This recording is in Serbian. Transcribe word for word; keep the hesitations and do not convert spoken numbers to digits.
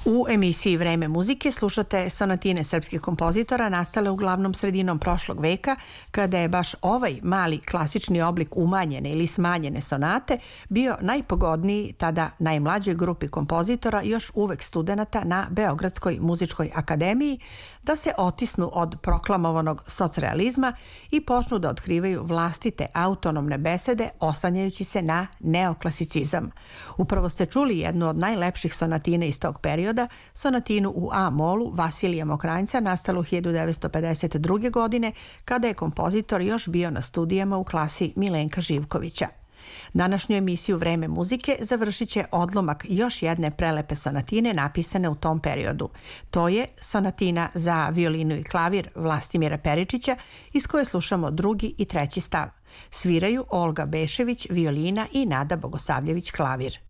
U emisiji Vreme muzike slušate sonatine srpskih kompozitora nastale uglavnom sredinom prošlog veka, kada je baš ovaj mali klasični oblik umanjene ili smanjene sonate bio najpogodniji tada najmlađoj grupi kompozitora, još uvek studenata na Beogradskoj muzičkoj akademiji, da se otisnu od proklamovanog socrealizma i počnu da otkrivaju vlastite autonomne besede oslanjajući se na neoklasicizam. Upravo ste čuli jednu od najlepših sonatina iz tog perioda, sonatinu u A-molu Vasilija Mokranjca, nastalu hiljadu devetsto pedeset druge. godine, kada je kompozitor još bio na studijama u klasi Milenka Živkovića. Današnju emisiju Vreme muzike završit će odlomak još jedne prelepe sonatine napisane u tom periodu. To je sonatina za violinu i klavir Vlastimira Peričića, iz koje slušamo drugi i treći stav. Sviraju Olga Bešević, violina, i Nada Bogosavljević, klavir.